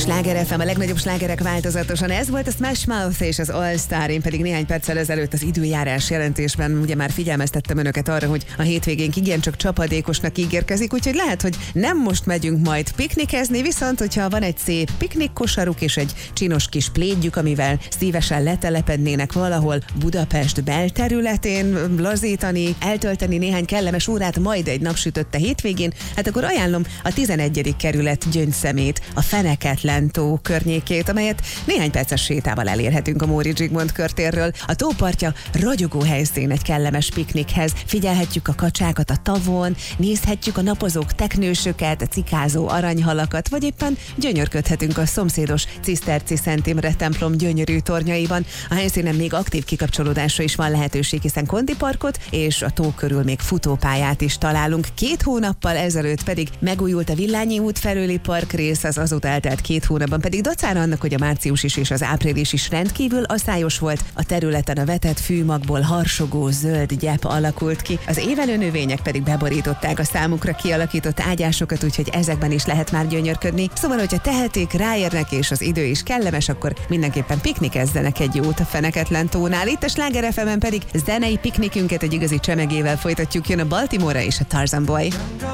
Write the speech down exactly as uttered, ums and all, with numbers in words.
Sláger ef em, a legnagyobb slágerek változatosan. Ez volt a Smash Mouth és az All Star. Én pedig néhány perccel ezelőtt az időjárás jelentésben ugye már figyelmeztettem önöket arra, hogy a hétvégénk igencsak csapadékosnak ígérkezik, úgyhogy lehet, hogy nem most megyünk majd piknikezni, viszont hogyha van egy szép piknikkosaruk és egy csinos kis plédjük, amivel szívesen letelepednének valahol Budapest belterületén, lazítani, eltölteni néhány kellemes órát, majd egy napsütötte hétvégén, hát akkor ajánlom a tizenegyedik kerület gyöngyszemét, a Feneketlen-tó környékét, amelyet néhány perces sétával elérhetünk a Móricz Zsigmond körtérről. A tópartja ragyogó helyszín egy kellemes piknikhez. Figyelhetjük a kacsákat a tavon, nézhetjük a napozók teknősöket, a cikázó aranyhalakat, vagy éppen gyönyörködhetünk a szomszédos Ciszterci Szent Imre templom gyönyörű tornyaiban. A helyszínen még aktív kikapcsolódásra is van lehetőség, hiszen kondiparkot és a tó körül még futópályát is találunk. Két hónappal ezelőtt pedig megújult a Villányi út felőli parkrész, az azóta eltelt két hónapban pedig dacára annak, hogy a március is és az április is rendkívül aszályos volt, a területen a vetett fűmagból harsogó zöld gyep alakult ki. Az évelő növények pedig beborították a számukra kialakított ágyásokat, úgyhogy ezekben is lehet már gyönyörködni. Szóval, hogyha tehetik, ráérnek és az idő is kellemes, akkor mindenképpen piknikezzenek egy jót a Feneketlen-tónál. Itt a Sláger ef emen pedig zenei piknikünket egy igazi csemegével folytatjuk. Jön a Baltimore és a Tarzan Boy.